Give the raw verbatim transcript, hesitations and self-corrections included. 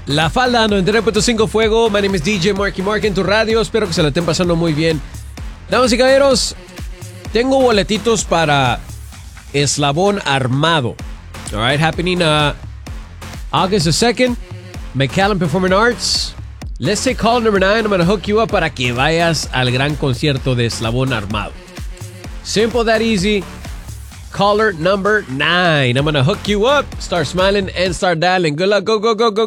La Falda noventa y nueve punto cinco Fuego. My name is D J Marky Mark en tu radio. Espero que se la estén pasando muy bien. Damas y caballeros, tengo boletitos para Eslabón Armado. All right, happening uh, August the second. McAllen Performing Arts. Let's say call number nine. I'm going to hook you up para que vayas al gran concierto de Eslabón Armado. Simple, that easy. Caller number nine. I'm going to hook you up. Start smiling and start dialing. Good luck. Go, go, go, go.